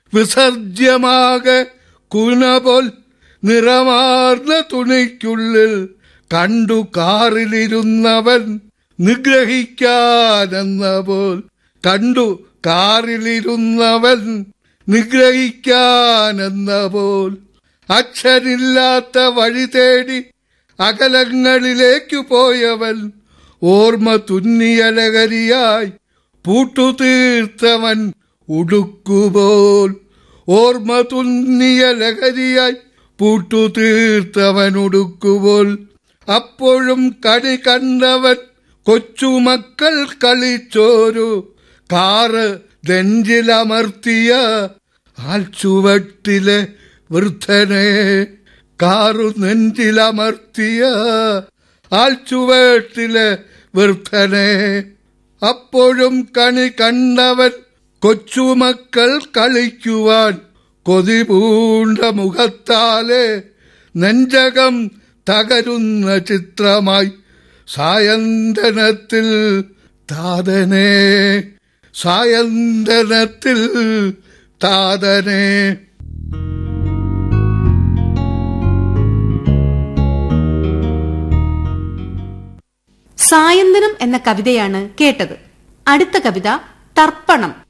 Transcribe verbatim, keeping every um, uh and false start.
വിസർജ്യമാകെ കുനപോൽ നിറമാർന്ന തുണിക്കുള്ളിൽ കണ്ടു കാറിലിരുന്നവൻ നിഗ്രഹിക്കാനെന്ന പോൽ കണ്ടു കാറിലിരുന്നവൻ നിഗ്രഹിക്കാനെന്ന പോൽ അച്ഛനില്ലാത്ത വഴി തേടി അകലങ്ങളിലേക്കു പോയവൻ ഓർമ്മ തുന്നിയ ലഹരിയായി പൂട്ടുതീർത്തവൻ ഉടുക്കുപോൽ ഓർമ്മ തുന്നിയ ലഹരിയായി പൂട്ടുതീർത്തവൻ ഉടുക്കുപോൽ അപ്പോഴും കണി കണ്ടവൻ കൊച്ചുമക്കൾ കളിച്ചോരു കാറ് നെഞ്ചിലമർത്തിയ ആൽച്ചുവട്ടിലെ വൃദ്ധനെ കാറു നെഞ്ചിലമർത്തിയ ആൽച്ചുവട്ടിലെ വൃദ്ധനെ അപ്പോഴും കണി കണ്ടവൻ കൊച്ചുമക്കൾ കളിക്കുവാൻ കൊതി പൂണ്ട മുഖത്താലെ നെഞ്ചകം തകരുന്ന ചിത്രമായി സായന്തനത്തിൽ താതനെ സായന്തനത്തിൽ താതനെ. സായന്തനം എന്ന കവിതയാണ് കേട്ടത്. അടുത്ത കവിത തർപ്പണം.